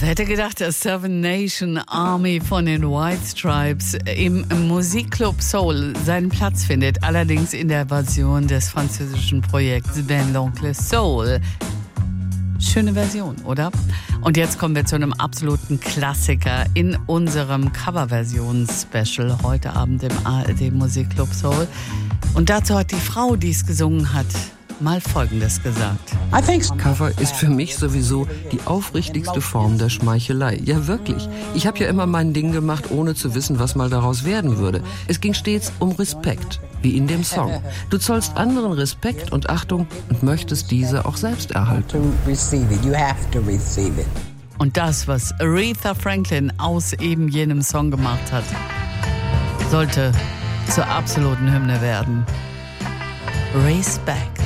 Wer hätte gedacht, dass Seven Nation Army von den White Stripes im Musikclub Soul seinen Platz findet, allerdings in der Version des französischen Projekts Ben l'Oncle Soul. Schöne Version, oder? Und jetzt kommen wir zu einem absoluten Klassiker in unserem Coverversions-Special heute Abend im ARD Musikclub Soul. Und dazu hat die Frau, die es gesungen hat, mal Folgendes gesagt. Cover ist für mich sowieso die aufrichtigste Form der Schmeichelei. Ja, wirklich. Ich habe ja immer mein Ding gemacht, ohne zu wissen, was mal daraus werden würde. Es ging stets um Respekt, wie in dem Song. Du zollst anderen Respekt und Achtung und möchtest diese auch selbst erhalten. Und das, was Aretha Franklin aus eben jenem Song gemacht hat, sollte zur absoluten Hymne werden. Respect.